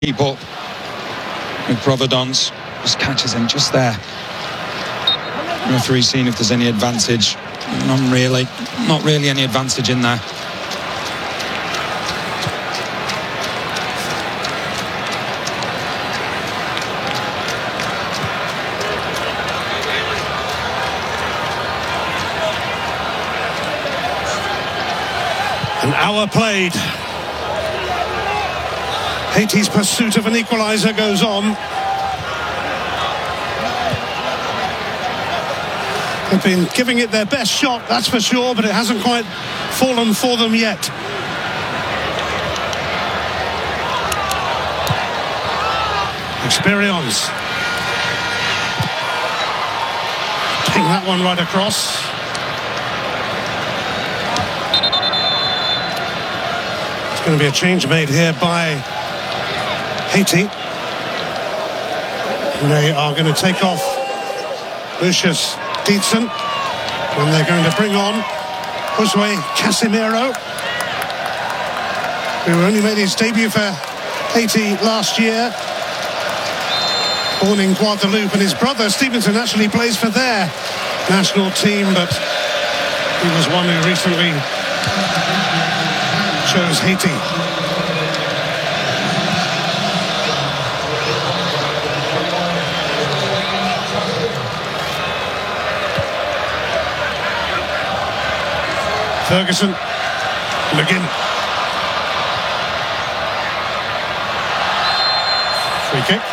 keep up with Providence. Just catches him just there. Referee seeing if there's any advantage. Not really any advantage in there. An hour played. Haiti's pursuit of an equaliser goes on. They've been giving it their best shot, that's for sure, but it hasn't quite fallen for them yet. Experience. Ping that one right across. There's going to be a change made here by Haiti. They are going to take off Lucius Dietzen, and they're going to bring on Josue Casemiro, who only made his debut for Haiti last year. Born in Guadeloupe, and his brother Stevenson actually plays for their national team, but he was one who recently chose Haiti. Ferguson, McGinn. Free kick.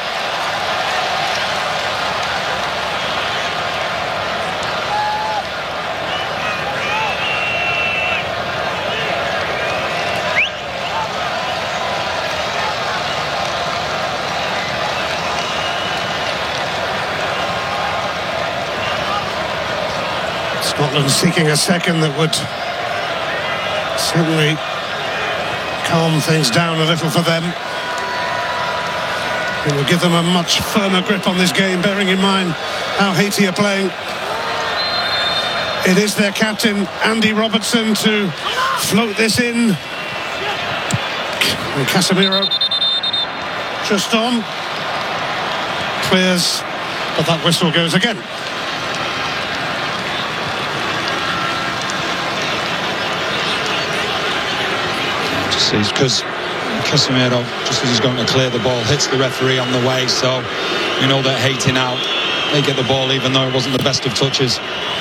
Scotland seeking a second that would certainly calm things down a little for them. It will give them a much firmer grip on this game, bearing in mind how Haiti are playing. It is their captain, Andy Robertson, to float this in. And Casemiro just on. Clears, but that whistle goes again. It's because Casemiro, just as he's going to clear the ball, hits the referee on the way, so you know that Haiti now, they get the ball even though it wasn't the best of touches.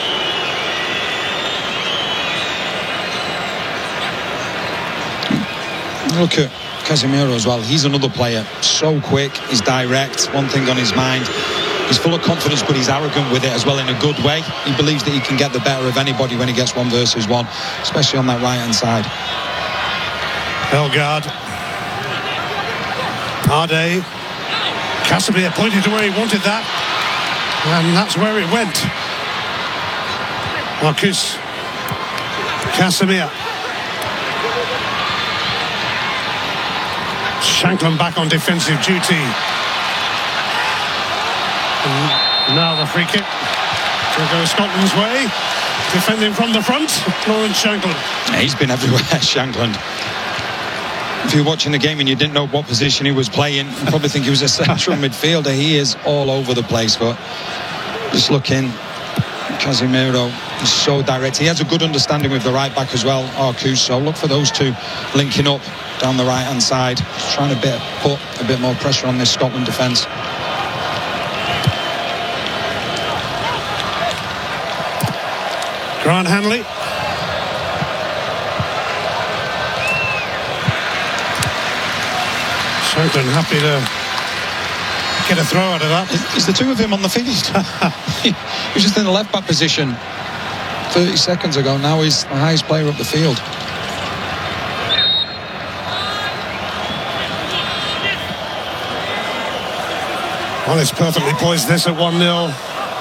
Look at Casemiro as well. He's another player, so quick, he's direct, one thing on his mind. He's full of confidence, but he's arrogant with it as well in a good way. He believes that he can get the better of anybody when he gets 1 versus 1, especially on that right-hand side. Elgard. Ade. Casemiro pointed to where he wanted that, and that's where it went. Marcus Casemiro. Shankland back on defensive duty. And now the free kick will go Scotland's way. Defending from the front, Lawrence Shankland. Yeah, he's been everywhere, Shankland. If you're watching the game and you didn't know what position he was playing, you probably think he was a central midfielder. He is all over the place, but just looking, Casemiro is so direct. He has a good understanding with the right back as well, Arcus, so look for those two linking up down the right hand side, just trying to put a bit more pressure on this Scotland defence. Grant Hanley. Shankland happy to get a throw out of that. It's the two of him on the field. He was just in the left back position 30 seconds ago. Now he's the highest player up the field. Well, it's perfectly poised this at 1-0.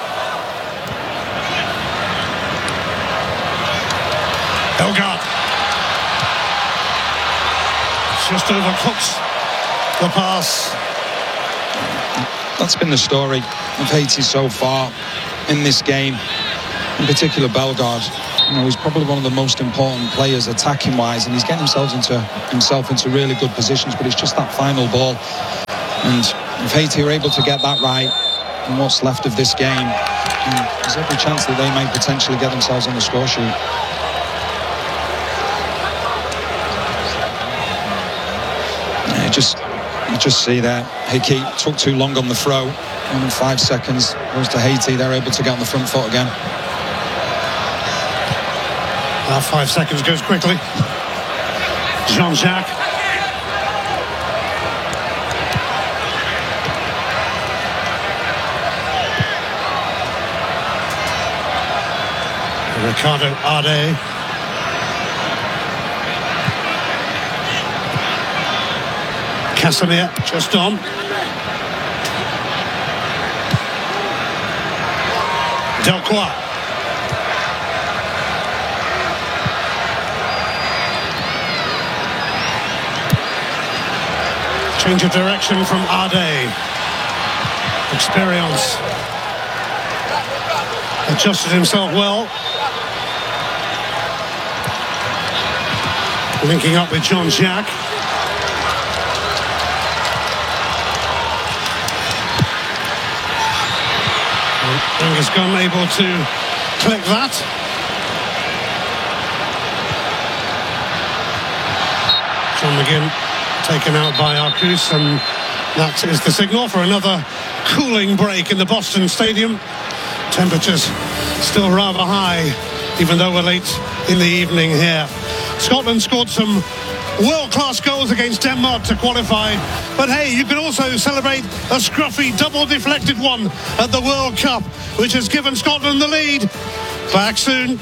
Elgard. Just overcooks the pass. That's been the story of Haiti so far in this game. In particular, Bellegarde. He's probably one of the most important players attacking-wise, and he's getting himself into really good positions, but it's just that final ball. And if Haiti are able to get that right in what's left of this game, there's every chance that they may potentially get themselves on the score sheet. You just see that Hickey took too long on the throw. And in 5 seconds goes to Haiti. They're able to get on the front foot again. 5 seconds goes quickly. Jean-Jacques. Ricardo Ade. Casimir just on. Delcroix. Change of direction from Ade. Experience. Adjusted himself well. Linking up with Jean-Jacques. Angus-Gunn able to click that. John McGinn taken out by Arcus, and that is the signal for another cooling break in the Boston Stadium. Temperatures still rather high, even though we're late in the evening here. Scotland scored some world-class goals against Denmark to qualify, but hey, you can also celebrate a scruffy double-deflected one at the World Cup, which has given Scotland the lead. Back soon.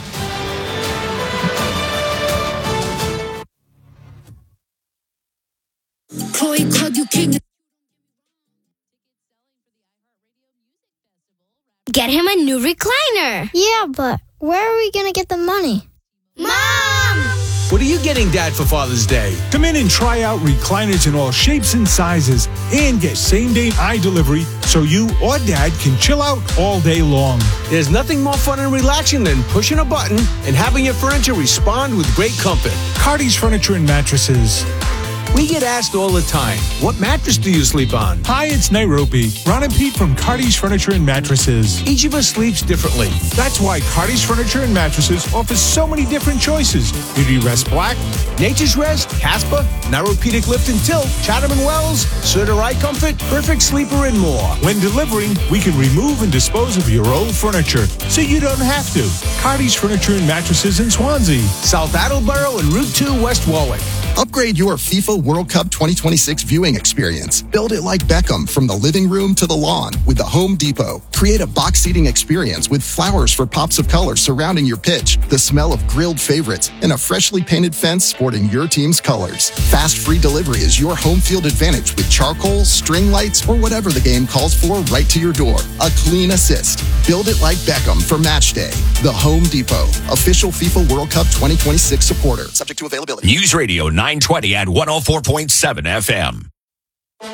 Get him a new recliner. Yeah, but where are we going to get the money? Mom! What are you getting, Dad, for Father's Day? Come in and try out recliners in all shapes and sizes and get same-day eye delivery so you or Dad can chill out all day long. There's nothing more fun and relaxing than pushing a button and having your furniture respond with great comfort. Cardi's Furniture and Mattresses. We get asked all the time, what mattress do you sleep on? Hi, it's Nairobi. Ron and Pete from Cardi's Furniture and Mattresses. Each of us sleeps differently. That's why Cardi's Furniture and Mattresses offers so many different choices. Beauty Rest Black, Nature's Rest, Casper, Neuropedic Lift and Tilt, Chatham & Wells, Serta Eye Comfort, Perfect Sleeper, and more. When delivering, we can remove and dispose of your old furniture, so you don't have to. Cardi's Furniture and Mattresses in Swansea, South Attleboro, and Route 2 West Warwick. Upgrade your FIFA World Cup 2026 viewing experience. Build it like Beckham from the living room to the lawn with the Home Depot. Create a box seating experience with flowers for pops of color surrounding your pitch, the smell of grilled favorites, and a freshly painted fence sporting your team's colors. Fast free delivery is your home field advantage with charcoal, string lights, or whatever the game calls for right to your door. A clean assist. Build it like Beckham for match day. The Home Depot, official FIFA World Cup 2026 supporter. Subject to availability. News Radio 920 at 104.7 FM.